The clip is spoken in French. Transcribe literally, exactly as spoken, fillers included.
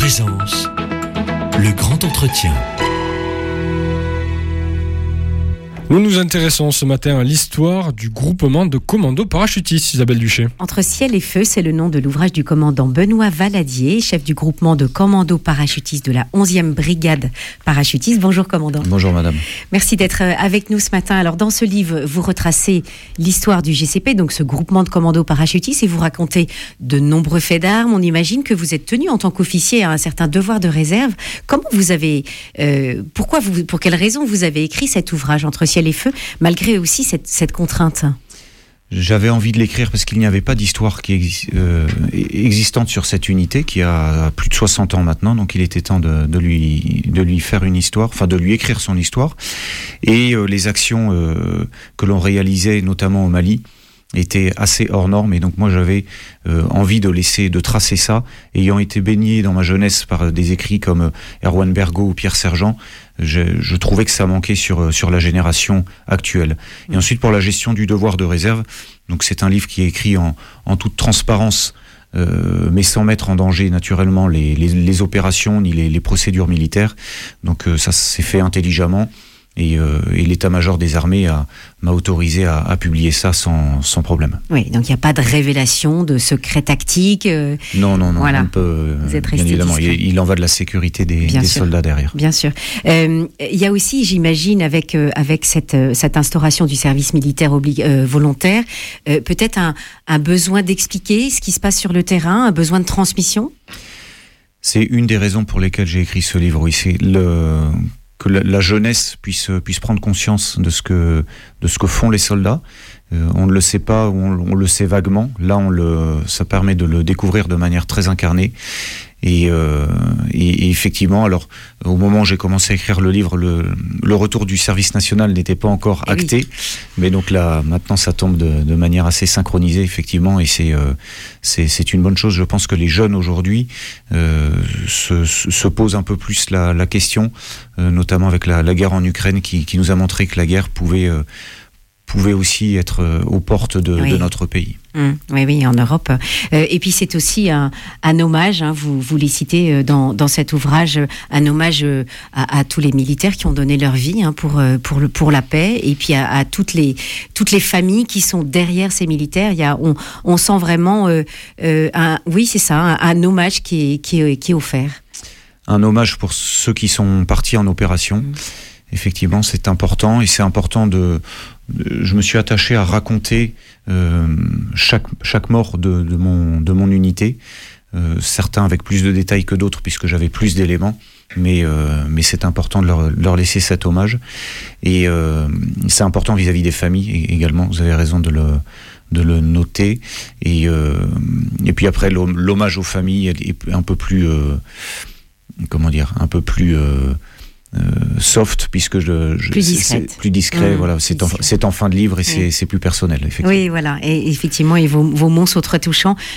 présence, le grand entretien. Nous nous intéressons ce matin à l'histoire du groupement de commandos parachutistes, Isabelle Duché. Entre ciel et feu, c'est le nom de l'ouvrage du commandant Benoît Valadier, chef du groupement de commandos parachutistes de la onzième brigade parachutiste. Bonjour commandant. Bonjour madame. Merci d'être avec nous ce matin. Alors dans ce livre, vous retracez l'histoire du G C P, donc ce groupement de commandos parachutistes, et vous racontez de nombreux faits d'armes. On imagine que vous êtes tenu en tant qu'officier à un certain devoir de réserve. Comment vous avez, euh, pourquoi vous, pour quelles raisons vous avez écrit cet ouvrage Entre ciel et feu, malgré aussi cette, cette contrainte? J'avais envie de l'écrire parce qu'il n'y avait pas d'histoire qui exi- euh, existante sur cette unité qui a plus de soixante ans maintenant, donc il était temps de, de, lui, de lui faire une histoire, enfin de lui écrire son histoire. Et euh, les actions euh, que l'on réalisait, notamment au Mali, étaient assez hors normes, et donc moi j'avais euh, envie de laisser, de tracer ça, ayant été baigné dans ma jeunesse par des écrits comme Erwan Bergo ou Pierre Sergent. Je, je trouvais que ça manquait sur, sur la génération actuelle. Et ensuite, pour la gestion du devoir de réserve, donc c'est un livre qui est écrit en, en toute transparence, euh, mais sans mettre en danger naturellement les, les, les opérations ni les, les procédures militaires. Donc euh, ça s'est fait intelligemment. Et, euh, et l'état-major des armées a, m'a autorisé à, à publier ça sans, sans problème. Oui, donc il n'y a pas de révélation, de secret tactique. Euh, non, non, non. Voilà. On peut, Vous êtes bien resté évidemment, discret. il, il en va de la sécurité des, des soldats derrière. Bien sûr. Euh, il y a aussi, j'imagine, avec euh, avec cette euh, cette instauration du service militaire obli- euh, volontaire, euh, peut-être un, un besoin d'expliquer ce qui se passe sur le terrain, un besoin de transmission. C'est une des raisons pour lesquelles j'ai écrit ce livre. Oui, c'est le que la, la jeunesse puisse puisse prendre conscience de ce que de ce que font les soldats. Euh, on ne le sait pas, ou on, on le sait vaguement. Là, on le, ça permet de le découvrir de manière très incarnée. Et, euh, et, et effectivement, alors au moment où j'ai commencé à écrire le livre, le, le retour du service national n'était pas encore Eh acté, oui. mais donc là, maintenant, ça tombe de, de manière assez synchronisée, effectivement, et c'est, euh, c'est, c'est une bonne chose. Je pense que les jeunes aujourd'hui euh, se, se posent un peu plus la, la question, euh, notamment avec la, la guerre en Ukraine, qui, qui nous a montré que la guerre pouvait euh, pouvait aussi être euh, aux portes de, Oui. de notre pays. Mmh, oui, oui, en Europe. Euh, et puis c'est aussi un, un hommage, hein, vous, vous les citez euh, dans, dans cet ouvrage, euh, un hommage euh, à, à tous les militaires qui ont donné leur vie hein, pour, euh, pour, le, pour la paix, et puis à, à toutes, les, toutes les familles qui sont derrière ces militaires. Il y a, on, on sent vraiment, euh, euh, un, oui c'est ça, un, un hommage qui est, qui, est, qui est offert. Un hommage pour ceux qui sont partis en opération. Mmh. Effectivement, c'est important, et c'est important de... de je me suis attaché à raconter euh, chaque, chaque mort de, de, mon, de mon unité, euh, certains avec plus de détails que d'autres, puisque j'avais plus d'éléments, mais, euh, mais c'est important de leur, leur laisser cet hommage. Et euh, c'est important vis-à-vis des familles également, vous avez raison de le, de le noter. Et, euh, et puis après, l'hommage aux familles est un peu plus... Euh, comment dire, un peu plus... Euh, Euh, soft, puisque je, je plus c'est, discrète. c'est plus discret, mmh, voilà, c'est en, c'est en fin de livre et c'est, oui. c'est plus personnel, effectivement. Oui, voilà, et effectivement, et vos, vos mots sont très touchants.